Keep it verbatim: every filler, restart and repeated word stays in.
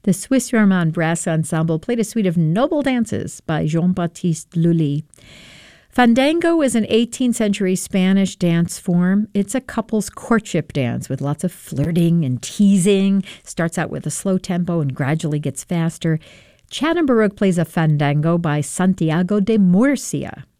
The Swiss Romand Brass Ensemble played a suite of noble dances by Jean-Baptiste Lully. Fandango is an eighteenth century Spanish dance form. It's a couple's courtship dance with lots of flirting and teasing. Starts out with a slow tempo and gradually gets faster. Chatham Baroque plays a fandango by Santiago de Murcia.